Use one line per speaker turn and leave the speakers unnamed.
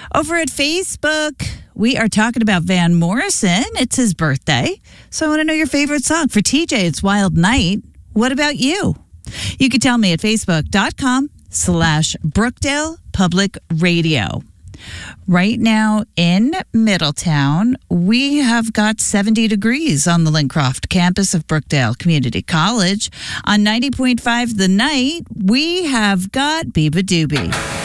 Over at Facebook, we are talking about Van Morrison. It's his birthday. So I want to know your favorite song. For TJ, it's Wild Night. What about you? You can tell me at facebook.com/Brookdale Public Radio. Right now in Middletown, we have got 70 degrees on the Lincroft campus of Brookdale Community College. On 90.5 The Night, we have got Biba Doobie.